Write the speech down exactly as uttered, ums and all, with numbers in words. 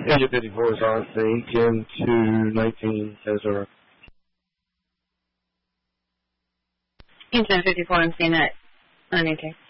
Area fifty-four is on sync into nineteen Ezra. Engine fifty-four, I'm seeing that on N K.